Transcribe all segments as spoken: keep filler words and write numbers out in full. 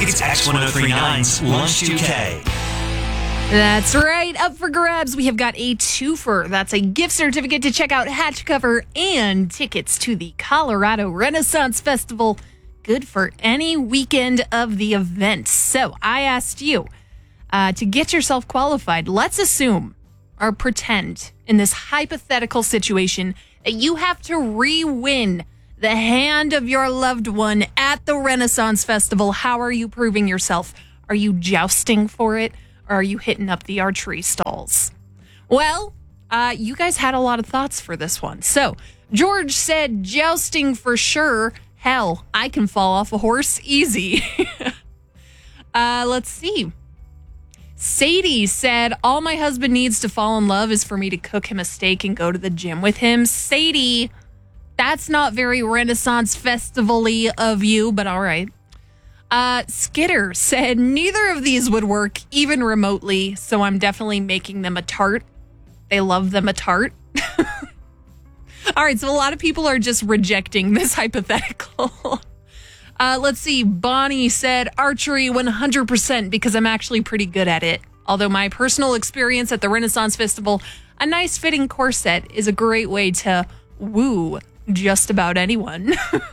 It's X ten thirty-nine's Lunch two K. That's right. Up for grabs, we have got a twofer. That's a gift certificate to check out Hatch Cover and tickets to the Colorado Renaissance Festival. Good for any weekend of the event. So I asked you uh, to get yourself qualified. Let's assume or pretend in this hypothetical situation that you have to re-win the hand of your loved one at the Renaissance Festival. How are you proving yourself? Are you jousting for it? Or are you hitting up the archery stalls? Well, uh, you guys had a lot of thoughts for this one. So George said jousting for sure. Hell, I can fall off a horse easy. uh, let's see. Sadie said, all my husband needs to fall in love is for me to cook him a steak and go to the gym with him. Sadie, that's not very Renaissance Festival-y of you, but all right. Uh, Skitter said, neither of these would work even remotely, so I'm definitely making them a tart. They love them a tart. All right, so a lot of people are just rejecting this hypothetical. uh, let's see. Bonnie said, archery one hundred percent because I'm actually pretty good at it. Although my personal experience at the Renaissance Festival, a nice fitting corset is a great way to woo just about anyone.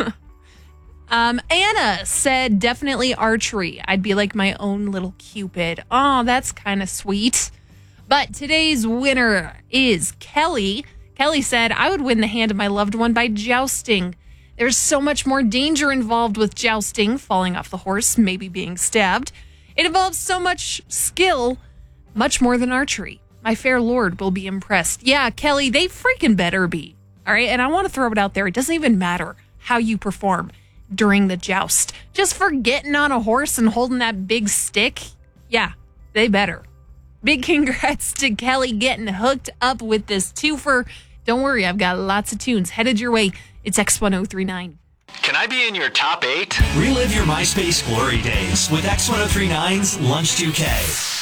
Um, Anna said, definitely archery. I'd be like my own little Cupid. Oh, that's kind of sweet. But today's winner is Kelly. Kelly said, I would win the hand of my loved one by jousting. There's so much more danger involved with jousting, falling off the horse, maybe being stabbed. It involves so much skill, much more than archery. My fair lord will be impressed. Yeah, Kelly, they freaking better be. All right, and I want to throw it out there. It doesn't even matter how you perform during the joust. Just for getting on a horse and holding that big stick, yeah, they better. Big congrats to Kelly getting hooked up with this twofer. Don't worry, I've got lots of tunes headed your way. It's X ten thirty-nine. Can I be in your top eight? Relive your MySpace glory days with X ten thirty-nine's Lunch two K.